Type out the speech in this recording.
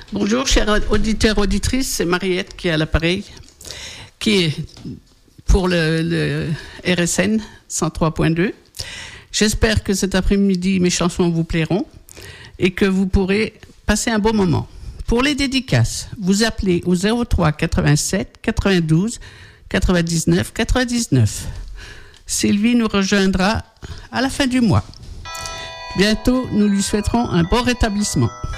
Bonjour, chers auditeurs, auditrices, c'est Mariette qui est à l'appareil, qui est pour le RSN 103.2. J'espère que cet après-midi, mes chansons vous plairont et que vous pourrez passer un bon moment. Pour les dédicaces, vous appelez au 03 87 92 99 99. Sylvie nous rejoindra à la fin du mois. Bientôt, nous lui souhaiterons un bon rétablissement.